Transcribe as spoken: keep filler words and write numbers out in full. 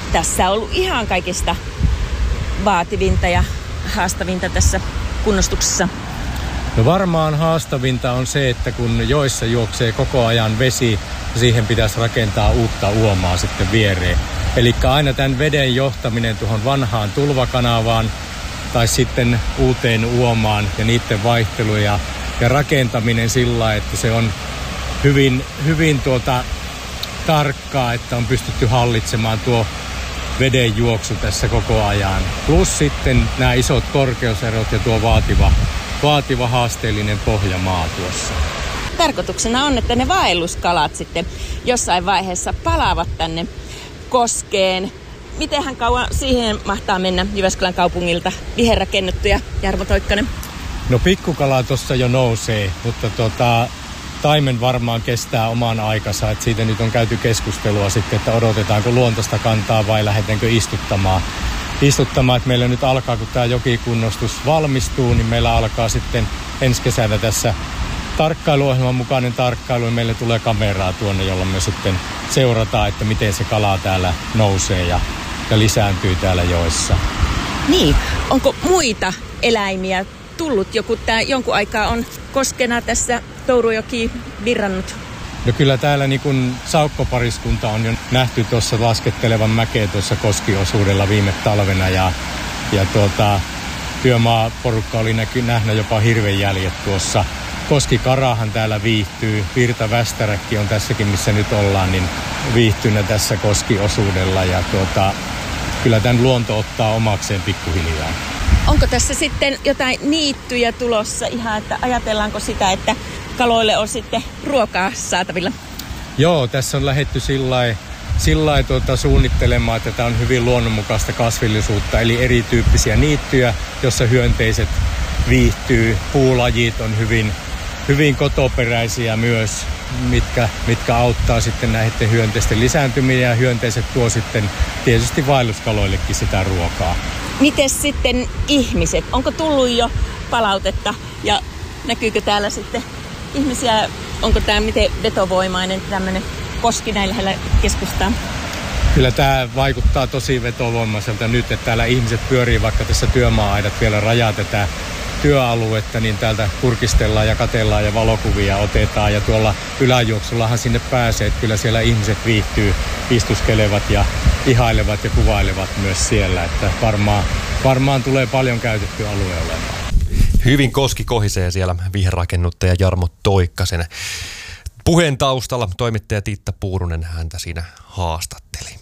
tässä on ollut ihan kaikista vaativinta ja haastavinta tässä kunnostuksessa? No varmaan haastavinta on se, että kun joissa juoksee koko ajan vesi, siihen pitäisi rakentaa uutta uomaa sitten viereen. Eli aina tämän veden johtaminen tuohon vanhaan tulvakanavaan tai sitten uuteen uomaan ja niiden vaihtelu ja, ja rakentaminen sillä, että se on hyvin, hyvin tuota tarkkaa, että on pystytty hallitsemaan tuo veden juoksu tässä koko ajan. Plus sitten nämä isot korkeuserot ja tuo vaativa, vaativa haasteellinen pohjamaa tuossa. Tarkoituksena on, että ne vaelluskalat sitten jossain vaiheessa palaavat tänne koskeen. Mitenhän kauan siihen mahtaa mennä Jyväskylän kaupungilta viherrakennettuja, Jarmo Toikkanen? No pikkukala tuossa jo nousee, mutta tota, taimen varmaan kestää oman aikansa. Et siitä nyt on käyty keskustelua sitten, että odotetaanko luontaista kantaa vai lähdetäänkö istuttamaan. Istuttamaan, että meillä nyt alkaa, kun tämä jokikunnostus valmistuu, niin meillä alkaa sitten ensi kesänä tässä tarkkailuohjelman mukainen tarkkailu, ja meille tulee kameraa tuonne, jolla me sitten seurataan, että miten se kala täällä nousee ja, ja lisääntyy täällä joissa. Niin, onko muita eläimiä tullut? Joku tää jonkun aikaa on koskena tässä Tourujoki virrannut. No kyllä täällä niin kun saukkopariskunta on jo nähty tuossa laskettelevan mäkeä tuossa koskiosuudella viime talvena ja, ja tuota, työmaaporukka oli näky, nähnä jopa hirvenjäljet tuossa. Koskikarahan täällä viihtyy, virtavästäräkki on tässäkin, missä nyt ollaan, niin viihtynä tässä koskiosuudella ja tuota, kyllä tämän luonto ottaa omakseen pikkuhiljaa. Onko tässä sitten jotain niittyjä tulossa ihan, että ajatellaanko sitä, että kaloille on sitten ruokaa saatavilla? Joo, tässä on lähdetty sillä tuota, suunnittelemaan, että tämä on hyvin luonnonmukaista kasvillisuutta, eli erityyppisiä niittyjä, jossa hyönteiset viihtyy, puulajit on hyvin Hyvin kotoperäisiä myös, mitkä, mitkä auttaa sitten näiden hyönteisten lisääntyminen ja hyönteiset tuo sitten tietysti vaelluskaloillekin sitä ruokaa. Mites sitten ihmiset? Onko tullut jo palautetta ja näkyykö täällä sitten ihmisiä? Onko tämä miten vetovoimainen tämmöinen koski näin lähellä keskustaa? Kyllä tämä vaikuttaa tosi vetovoimaiselta nyt, että täällä ihmiset pyörii, vaikka tässä työmaa-aidat vielä rajaa tätä työaluetta, niin täältä kurkistellaan ja katellaan ja valokuvia otetaan ja tuolla yläjuoksullahan sinne pääsee, että kyllä siellä ihmiset viihtyy, istuskelevat ja ihailevat ja kuvailevat myös siellä, että varmaan, varmaan tulee paljon käytetty alue olemaan. Hyvin koski kohisee siellä viherrakennuttaja Jarmo Toikkasen puheen taustalla. Toimittaja Tiitta Puurunen häntä siinä haastatteli.